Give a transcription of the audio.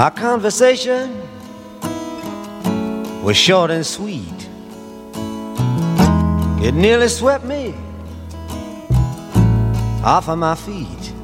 Our conversation was short and sweet. It nearly swept me off of my feet.